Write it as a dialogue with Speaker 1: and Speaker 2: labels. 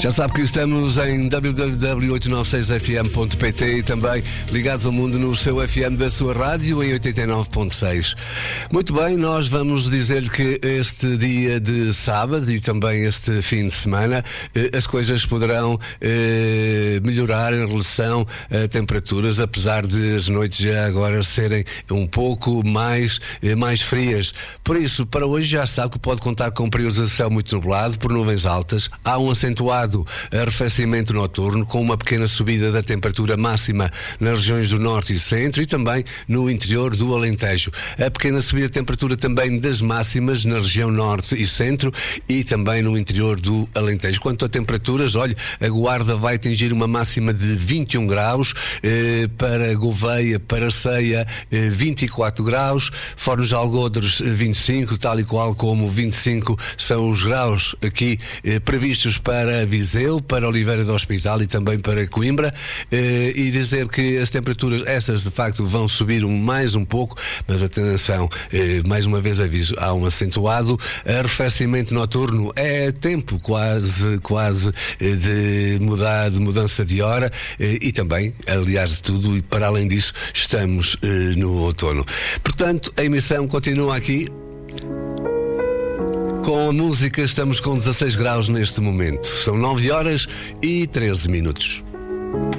Speaker 1: Já sabe que estamos em www.896fm.pt e também ligados ao mundo no seu FM da sua rádio em 89.6. Muito bem, nós vamos dizer-lhe que este dia de sábado e também este fim de semana as coisas poderão melhorar em relação a temperaturas, apesar de as noites já agora serem um pouco mais frias. Por isso, para hoje já sabe que pode contar com períodos de céu muito nublado por nuvens altas. Há um acentuado arrefecimento noturno com uma pequena subida da temperatura máxima nas regiões do norte e centro e também no interior do Alentejo. A pequena subida de temperatura também das máximas na região norte e centro e também no interior do Alentejo. Quanto a temperaturas, olha, a Guarda vai atingir uma máxima de 21 graus, para Gouveia, para Ceia, 24 graus, Fornos de Algodres 25, tal e qual como 25 são os graus aqui previstos para Viseu, para Oliveira do Hospital e também para Coimbra, e dizer que as temperaturas essas de facto vão subir mais um pouco, mas atenção, mais uma vez aviso, há um acentuado arrefecimento noturno, é tempo quase de mudança de hora, e também, aliás de tudo, e para além disso, estamos no outono. Portanto, a emissão continua aqui. Com a música estamos com 16 graus neste momento. São 9 horas e 13 minutos.